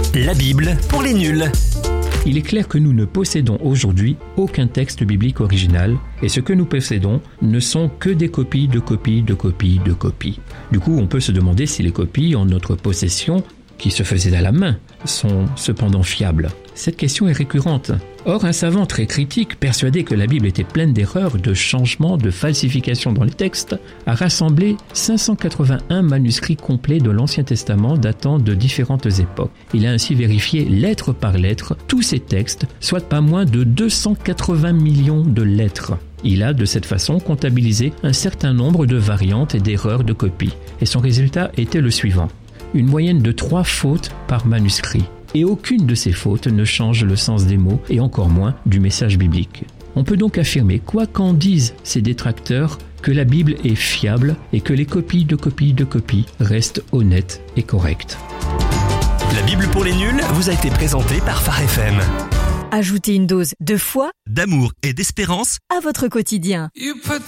La Bible pour les nuls. Il est clair que nous ne possédons aujourd'hui aucun texte biblique original et ce que nous possédons ne sont que des copies de copies de copies de copies. Du coup, on peut se demander si les copies en notre possession, qui se faisaient à la main, sont cependant fiables. Cette question est récurrente. Or, un savant très critique, persuadé que la Bible était pleine d'erreurs, de changements, de falsifications dans les textes, a rassemblé 581 manuscrits complets de l'Ancien Testament datant de différentes époques. Il a ainsi vérifié lettre par lettre tous ces textes, soit pas moins de 280 millions de lettres. Il a de cette façon comptabilisé un certain nombre de variantes et d'erreurs de copie. Et son résultat était le suivant. Une moyenne de 3 fautes par manuscrit. Et aucune de ces fautes ne change le sens des mots et encore moins du message biblique. On peut donc affirmer, quoi qu'en disent ces détracteurs, que la Bible est fiable et que les copies de copies de copies restent honnêtes et correctes. La Bible pour les nuls vous a été présentée par Phare FM. Ajoutez une dose de foi, D'amour et d'espérance à votre quotidien. You put